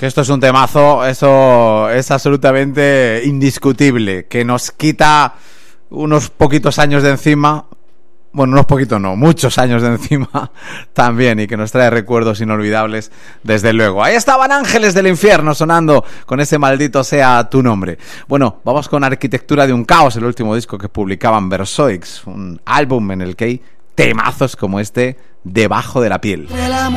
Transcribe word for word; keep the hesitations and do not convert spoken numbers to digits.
Que esto es un temazo, eso es absolutamente indiscutible, que nos quita unos poquitos años de encima, bueno, unos poquitos no, muchos años de encima también, y que nos trae recuerdos inolvidables, desde luego. Ahí estaban Ángeles del Infierno sonando con ese Maldito Sea Tu Nombre. Bueno, vamos con Arquitectura de un Caos, el último disco que publicaban Versoix, un álbum en el que hay temazos como este, Debajo de la Piel.